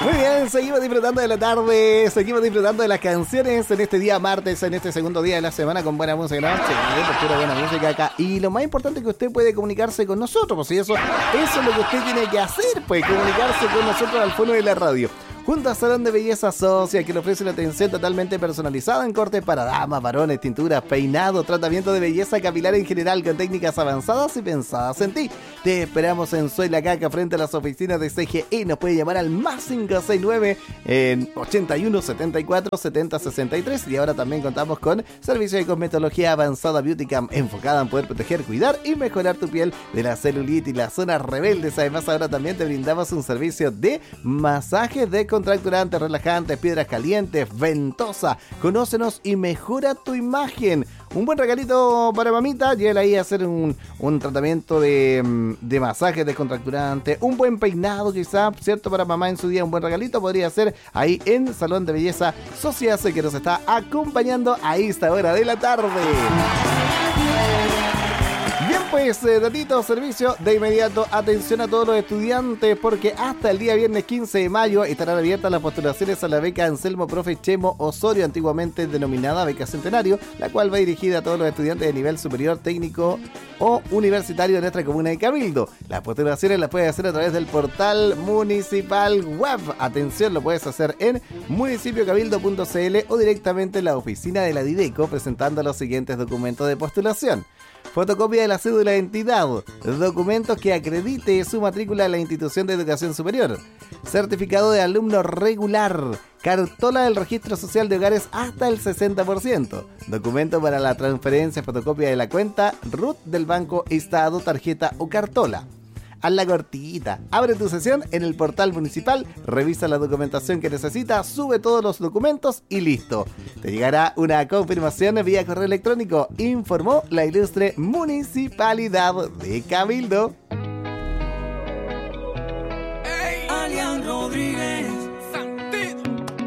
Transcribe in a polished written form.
Muy bien, seguimos disfrutando de la tarde, seguimos disfrutando de las canciones en este día martes, en este segundo día de la semana con buena música, ¿no? Sí, pura buena música acá. Y lo más importante es que usted puede comunicarse con nosotros, pues, y eso es lo que usted tiene que hacer, pues, comunicarse con nosotros al fono de la radio. Junto a Salón de Belleza Socia, que le ofrece una atención totalmente personalizada en cortes para damas, varones, tinturas, peinado, tratamiento de belleza capilar en general con técnicas avanzadas y pensadas en ti. Te esperamos en Soy la Caca frente a las oficinas de CGI. Nos puede llamar al más 569 en 81 74 70 63. Y ahora también contamos con servicio de cosmetología avanzada Beautycam enfocada en poder proteger, cuidar y mejorar tu piel de la celulitis y las zonas rebeldes. Además, ahora también te brindamos un servicio de masajes de contracturantes, relajantes, piedras calientes, ventosa. Conócenos y mejora tu imagen. Un buen regalito para mamita, llévala ahí a hacer un tratamiento de masajes descontracturante, un buen peinado quizá, ¿cierto? Para mamá en su día, un buen regalito podría ser ahí en Salón de Belleza Sociase, que nos está acompañando a esta hora de la tarde. Bien, pues, datito, servicio de inmediato, atención a todos los estudiantes, porque hasta el día viernes 15 de mayo estarán abiertas las postulaciones a la beca Anselmo Profe Chemo Osorio, antiguamente denominada Beca Centenario, la cual va dirigida a todos los estudiantes de nivel superior, técnico o universitario de nuestra comuna de Cabildo. Las postulaciones las puedes hacer a través del portal municipal web. Atención, lo puedes hacer en municipiocabildo.cl o directamente en la oficina de la Dideco presentando los siguientes documentos de postulación: fotocopia de la cédula de identidad, documentos que acredite su matrícula en la institución de educación superior, certificado de alumno regular, cartola del registro social de hogares hasta el 60%, documento para la transferencia, fotocopia de la cuenta RUT del Banco Estado, tarjeta o cartola. Haz la cortita, abre tu sesión en el portal municipal, revisa la documentación que necesitas, sube todos los documentos y listo. Te llegará una confirmación vía correo electrónico, informó la ilustre Municipalidad de Cabildo.